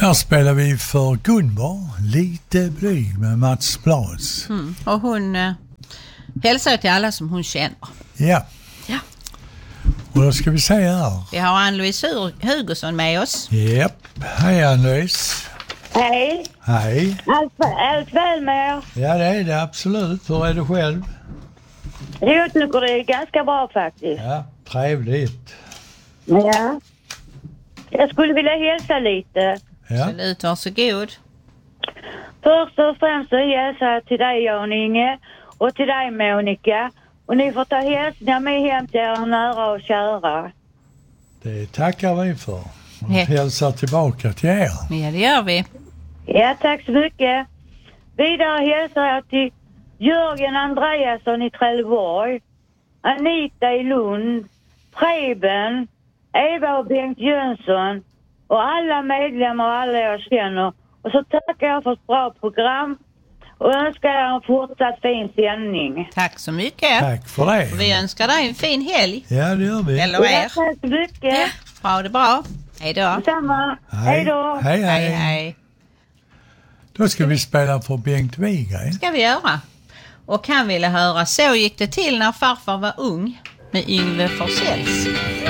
Här spelar vi för Gunvor, lite blyg med Mats Blas. Och hon hälsar till alla som hon känner. Ja. Ja. Och då ska vi säga här. Vi har Ann-Louise Hugosson med oss. Japp. Hej Ann-Louise. Hej. Hej. Allt väl med er? Ja, det är det absolut. Hur är du själv? Jag tycker det är ganska bra faktiskt. Ja, trevligt. Ja. Jag skulle vilja hälsa lite. Ja. Absolut, varsågod. Först och främst så hälsar jag till dig Jan-Inge och till dig Monica. Och ni får ta hälsningar med hem till er nära och kära. Det tackar vi för. Och Ja. hälsar tillbaka till er. Ja, det gör vi. Ja, tack så mycket. Vidare hälsar jag till Jörgen Andreasson i Trelleborg, Anita i Lund, Preben, Eva och Bengt Jönsson och alla medlemmar och alla jag känner. Och så tackar jag för ett bra program och önskar er en fortsatt fin sändning. Tack så mycket. Tack för det. Vi önskar dig en fin helg. Ja, det gör vi. Eller Ja, er. tack så mycket. Ja, ha det bra. Hej då. Detsamma. Hej då. Hej, Hej, hej. hej. Då ska vi spela för Bengt Wigren. Ska vi göra. Och han ville höra Så gick det till när farfar var ung med Yngve Forssells.